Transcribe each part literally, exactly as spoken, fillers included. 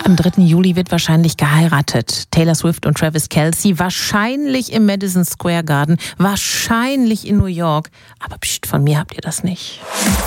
Am dritten Juli wird wahrscheinlich geheiratet. Taylor Swift und Travis Kelce, wahrscheinlich im Madison Square Garden, wahrscheinlich in New York. Aber pst, von mir habt ihr das nicht.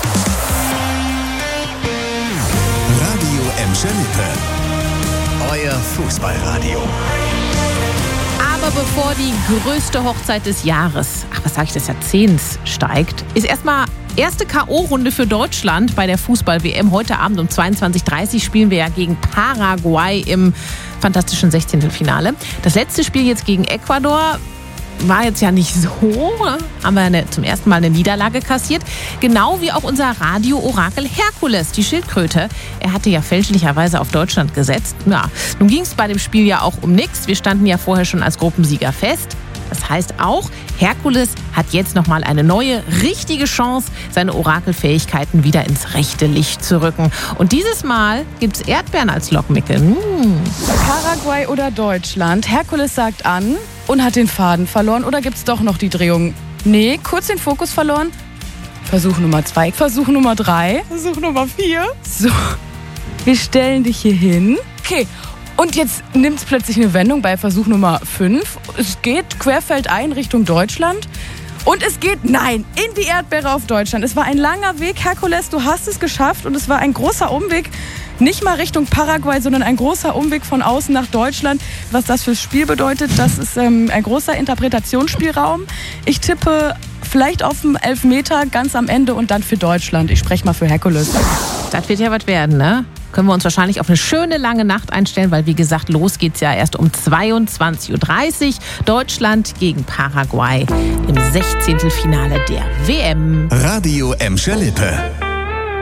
Radio Emscher-Lippe. Euer Fußballradio. Aber bevor die größte Hochzeit des Jahres, ach was sage ich, des Jahrzehnts steigt, ist erstmal erste K O-Runde für Deutschland bei der Fußball-W M. Heute Abend um zweiundzwanzig Uhr dreißig spielen wir ja gegen Paraguay im fantastischen Sechzehntelfinale. Das letzte Spiel jetzt gegen Ecuador war jetzt ja nicht so, haben wir eine, zum ersten Mal eine Niederlage kassiert. Genau wie auch unser Radio-Orakel Herkules, die Schildkröte. Er hatte ja fälschlicherweise auf Deutschland gesetzt. Ja, nun ging es bei dem Spiel ja auch um nichts. Wir standen ja vorher schon als Gruppensieger fest. Das heißt auch, Herkules hat jetzt nochmal eine neue, richtige Chance, seine Orakelfähigkeiten wieder ins rechte Licht zu rücken. Und dieses Mal gibt's Erdbeeren als Lockmickel. Mmh. Paraguay oder Deutschland? Herkules sagt an und hat den Faden verloren. Oder gibt's doch noch die Drehung? Nee, kurz den Fokus verloren. Versuch Nummer zwei, Versuch Nummer drei, Versuch Nummer vier. So, wir stellen dich hier hin. Okay. Und jetzt nimmt es plötzlich eine Wendung bei Versuch Nummer fünf. Es geht querfeldein Richtung Deutschland. Und es geht, nein, in die Erdbeere auf Deutschland. Es war ein langer Weg, Herkules, du hast es geschafft. Und es war ein großer Umweg, nicht mal Richtung Paraguay, sondern ein großer Umweg von außen nach Deutschland. Was das fürs Spiel bedeutet, das ist ähm, ein großer Interpretationsspielraum. Ich tippe vielleicht auf den Elfmeter ganz am Ende und dann für Deutschland. Ich spreche mal für Herkules. Das wird ja was werden, ne? Können wir uns wahrscheinlich auf eine schöne lange Nacht einstellen, weil wie gesagt, los geht's ja erst um zweiundzwanzig Uhr dreißig. Deutschland gegen Paraguay im Sechzehntelfinale der W M. Radio Emscher-Lippe.